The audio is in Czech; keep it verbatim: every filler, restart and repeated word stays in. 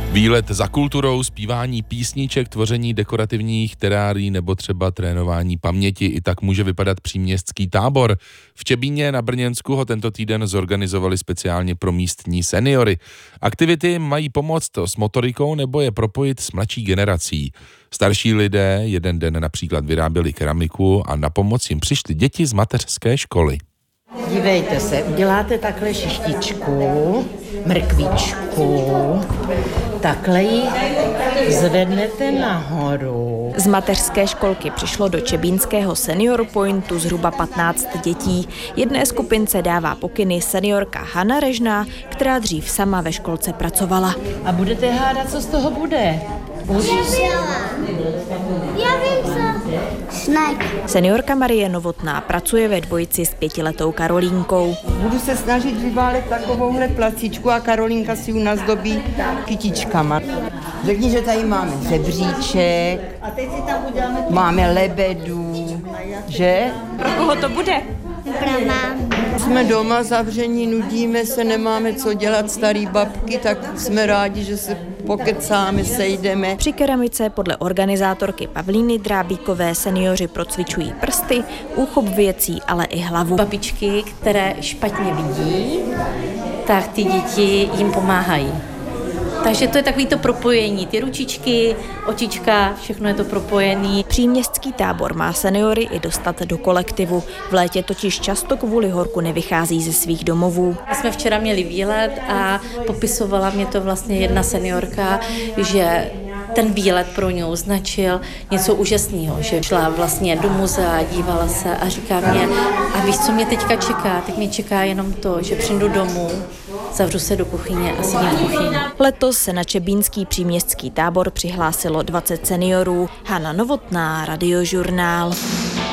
Výlet za kulturou, zpívání písniček, tvoření dekorativních terárií nebo třeba trénování paměti. I tak může vypadat příměstský tábor. V Čebíně na Brněnsku ho tento týden zorganizovali speciálně pro místní seniory. Aktivity mají pomoct s motorikou nebo je propojit s mladší generací. Starší lidé jeden den například vyráběli keramiku a na pomoc jim přišly děti z mateřské školy. Dívejte se, uděláte takhle šištičku, mrkvičku, takhle ji zvednete nahoru. Z mateřské školky přišlo do čebínského Senior Pointu zhruba patnáct dětí. Jedné skupince dává pokyny seniorka Hana Režná, která dřív sama ve školce pracovala. A budete hádat, co z toho bude? Já vím, co. Snack. Seniorka Marie Novotná pracuje ve dvojici s pětiletou Karolínkou. Budu se snažit vyválet takovouhle placičku a Karolínka si u nás dobí kytičkama. Řekni, že tady máme žebříček, máme lebedu, že? Pro koho to bude? Pro mámu. Jsme doma zavření, nudíme se, nemáme co dělat, starý babky, tak jsme rádi, že se pokecáme, sejdeme. Při keramice podle organizátorky Pavlíny Drábíkové seniori procvičují prsty, úchop věcí, ale i hlavu. Babičky, které špatně vidí, tak ty děti jim pomáhají. Takže to je takový to propojení, ty ručičky, očička, všechno je to propojený. Příměstský tábor má seniory i dostat do kolektivu. V létě totiž často kvůli horku nevychází ze svých domovů. My jsme včera měli výlet a popisovala mě to vlastně jedna seniorka, že ten výlet pro ní značil něco úžasného, že šla vlastně do muzea, dívala se a říká mě, a víš, co mě teďka čeká? Teď mě čeká jenom to, že přijdu domů, zavřu se do kuchyně a sedím v kuchyni. Letos se na čebínský příměstský tábor přihlásilo dvacet seniorů. Hana Novotná, Radiožurnál.